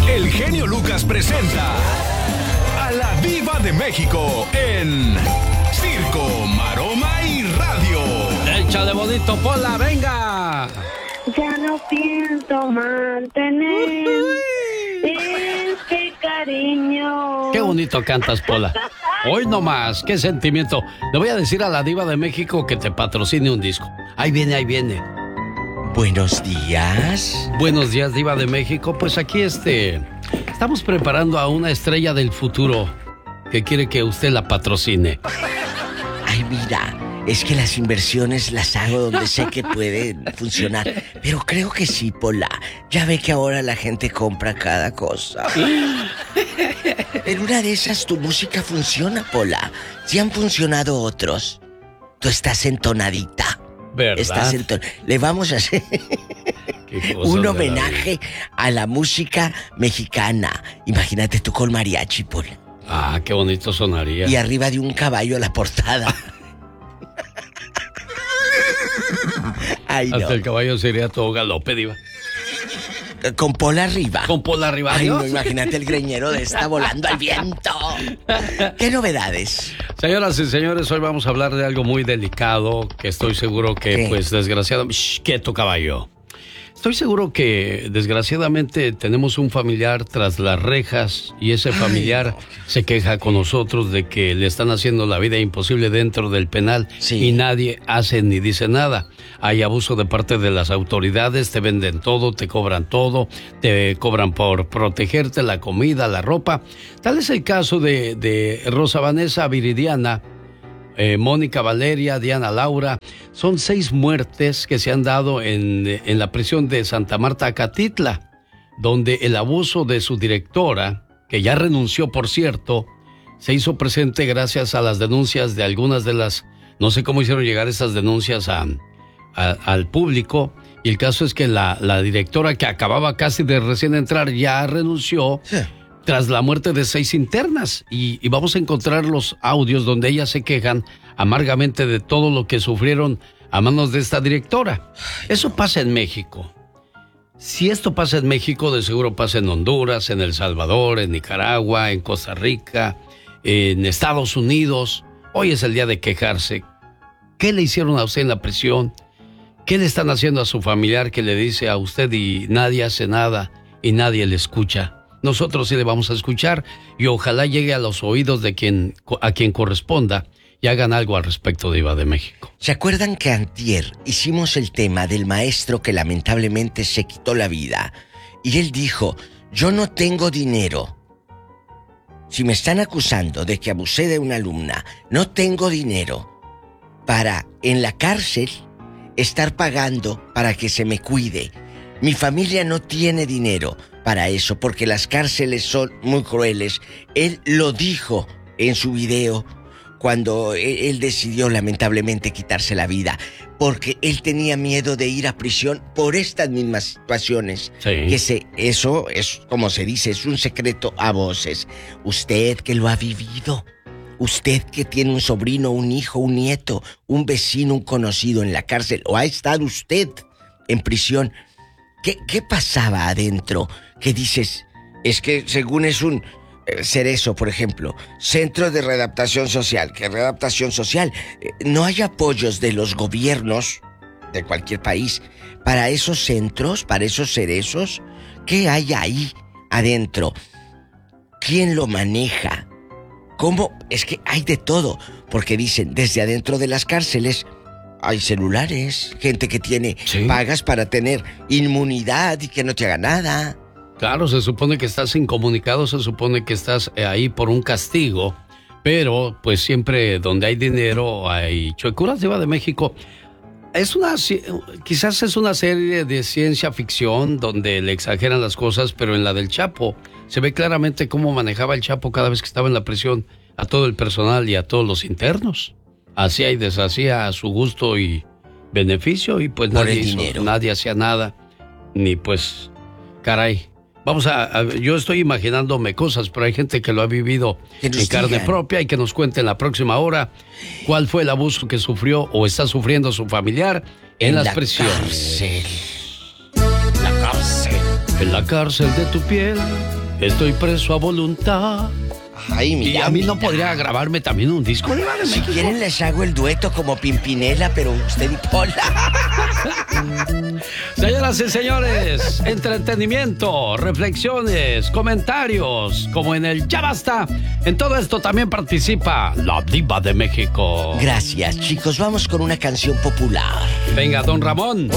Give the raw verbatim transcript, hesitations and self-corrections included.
el genio Lucas presenta a la Diva de México en Circo, Maroma y Radio. ¡Échale bonito, Pola, venga! Ya no pienso mantener este cariño. Qué bonito cantas, Pola. Hoy nomás, qué sentimiento. Le voy a decir a la Diva de México que te patrocine un disco. Ahí viene, ahí viene. Buenos días. Buenos días, Diva de México. Pues aquí este... estamos preparando a una estrella del futuro que quiere que usted la patrocine. Ay, mira, es que las inversiones las hago donde sé que pueden funcionar. Pero creo que sí, Pola. Ya ve que ahora la gente compra cada cosa. En una de esas tu música funciona, Pola. Si han funcionado otros, tú estás entonadita. ¿Verdad? Estás enton... Le vamos a hacer un homenaje a la música mexicana. Imagínate tú con mariachi, Pola. Ah, qué bonito sonaría. Y arriba de un caballo a la portada. Ay, Hasta no. el caballo sería todo galope, Diva. Con Pola arriba. Con Pola arriba. Ay, Dios. no, imagínate el greñero de esta volando al viento. ¿Qué novedades? Señoras y señores, hoy vamos a hablar de algo muy delicado que estoy seguro que, ¿Qué? pues, desgraciadamente... Shh, quieto, caballo. Estoy seguro que, desgraciadamente, tenemos un familiar tras las rejas y ese familiar Ay, no. se queja con nosotros de que le están haciendo la vida imposible dentro del penal Sí. y nadie hace ni dice nada. Hay abuso de parte de las autoridades, te venden todo, te cobran todo, te cobran por protegerte, la comida, la ropa. Tal es el caso de, de Rosa Vanessa Viridiana, Eh, Mónica Valeria, Diana Laura. Son seis muertes que se han dado en, en la prisión de Santa Marta, Acatitla, donde el abuso de su directora, que ya renunció por cierto, se hizo presente gracias a las denuncias de algunas de las... No sé cómo hicieron llegar esas denuncias a, a, al público. Y el caso es que la, la directora, que acababa casi de recién entrar, ya renunció. Sí. Tras la muerte de seis internas. Y, y vamos a encontrar los audios donde ellas se quejan amargamente de todo lo que sufrieron a manos de esta directora. Eso pasa en México. Si esto pasa en México, de seguro pasa en Honduras, en El Salvador, en Nicaragua, en Costa Rica, en Estados Unidos. Hoy es el día de quejarse. ¿Qué le hicieron a usted en la prisión? ¿Qué le están haciendo a su familiar que le dice a usted y nadie hace nada y nadie le escucha? Nosotros sí le vamos a escuchar y ojalá llegue a los oídos de quien, a quien corresponda y hagan algo al respecto, Diva de México. ¿Se acuerdan que antier hicimos el tema del maestro que lamentablemente se quitó la vida? Y él dijo, yo no tengo dinero. Si me están acusando de que abusé de una alumna, no tengo dinero para, en la cárcel, estar pagando para que se me cuide. Mi familia no tiene dinero para eso, porque las cárceles son muy crueles. Él lo dijo en su video cuando él decidió lamentablemente quitarse la vida, porque él tenía miedo de ir a prisión por estas mismas situaciones. Sí. Que se, eso es, como se dice, es un secreto a voces. Usted que lo ha vivido, usted que tiene un sobrino, un hijo, un nieto, un vecino, un conocido en la cárcel, o ha estado usted en prisión, ¿Qué, ¿Qué pasaba adentro? ¿Qué dices? Es que según es un eh, Cerezo, por ejemplo, Centro de Readaptación Social. ¿Qué readaptación social? Eh, no hay apoyos de los gobiernos de cualquier país para esos centros, para esos cerezos. ¿Qué hay ahí adentro? ¿Quién lo maneja? ¿Cómo? Es que hay de todo, porque dicen, desde adentro de las cárceles hay celulares, gente que tiene Sí. pagas para tener inmunidad y que no te haga nada. Claro, se supone que estás incomunicado, se supone que estás eh, ahí por un castigo, pero pues siempre donde hay dinero hay chuecuras, Diva de México. Es una, quizás es una serie de ciencia ficción donde le exageran las cosas, pero en la del Chapo se ve claramente cómo manejaba el Chapo cada vez que estaba en la prisión a todo el personal y a todos los internos. Hacía y deshacía a su gusto y beneficio y pues Por nadie el hizo, dinero. nadie hacía nada, ni pues, caray. Vamos a, a, yo estoy imaginándome cosas, pero hay gente que lo ha vivido en carne digan. propia y que nos cuente en la próxima hora cuál fue el abuso que sufrió o está sufriendo su familiar en, en las la prisiones. Cárcel. La cárcel. En la cárcel de tu piel Estoy preso a voluntad. Ay, mira, y a mí mira. no podría grabarme también un disco. Si quieren les hago el dueto como Pimpinela, pero usted y Pola. Señoras y señores, entretenimiento, reflexiones, comentarios, como en el Ya Basta. En todo esto también participa la Diva de México. Gracias, chicos. Vamos con una canción popular. Venga, don Ramón.